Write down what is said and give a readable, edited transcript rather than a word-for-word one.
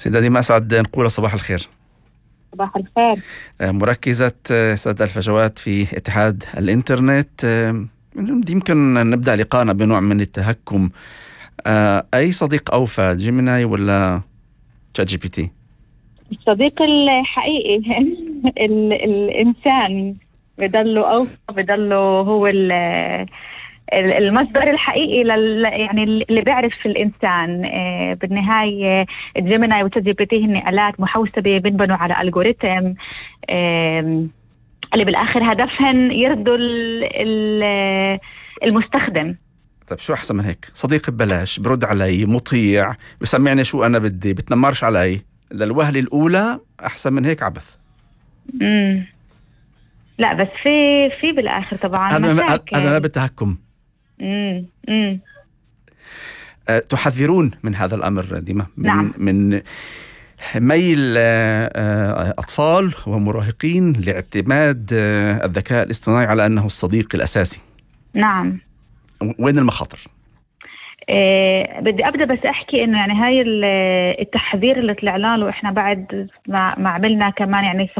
سيدة ديما، أسعد نقول صباح الخير. صباح الخير. مركزة سد الفجوات في اتحاد الإنترنت. يمكن نبدأ لقاءنا بنوع من التهكم. أي صديق أوفى، جيميناي ولا تشات جي بي تي؟ الصديق الحقيقي الإنسان بضله أوفى، بضله هو المصدر الحقيقي يعني اللي بيعرف الإنسان. بالنهاية جيميناي وتشات جي بي تي هن آلات محوسبة بنبنوا على ألغوريتم اللي بالآخر هدفهن يرضوا المستخدم. طيب شو أحسن من هيك؟ صديق ببلاش، برد علي، مطيع، بسمعني شو أنا بدي، بتنمرش علي. للوهلة الأولى أحسن من هيك عبث. لا بس في بالآخر طبعا مشاكل. هذا ما بالتهكم. تحذرون من هذا الأمر ديما، نعم. من ميل أطفال ومراهقين لاعتماد الذكاء الاصطناعي على أنه الصديق الأساسي. نعم. وين المخاطر؟ بدي أبدأ بس أحكي إنه يعني هاي التحذير اللي طلعنا له إحنا بعد ما عملنا كمان يعني